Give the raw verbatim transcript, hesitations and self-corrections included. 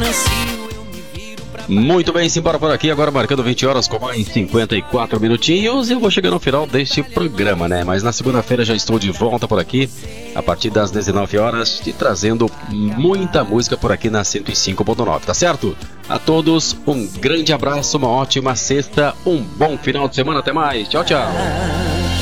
Muito bem, simbora por aqui, agora marcando vinte horas com mais cinquenta e quatro minutinhos. E eu vou chegando ao final deste programa, né? Mas na segunda-feira já estou de volta por aqui, a partir das dezenove horas, te trazendo muita música por aqui na cento e cinco ponto nove, tá certo? A todos, um grande abraço, uma ótima sexta, um bom final de semana, até mais, tchau, tchau.